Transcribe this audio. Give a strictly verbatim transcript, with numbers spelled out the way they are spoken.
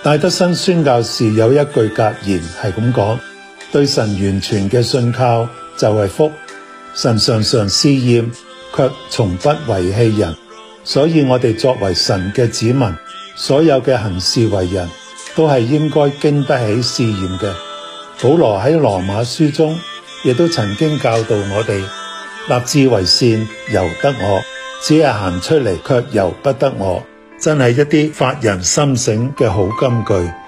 戴德生宣教士有一句格言係咁講：對神完全嘅信靠就係福。神常常試驗，卻從不遺棄人。所以我哋作為神嘅子民，所有嘅行事為人都係應該經得起試驗嘅。保羅喺羅馬書中亦都曾經教導我哋：立志為善由得我，只係行出嚟卻由不得我。真係一啲發人心醒嘅好金句。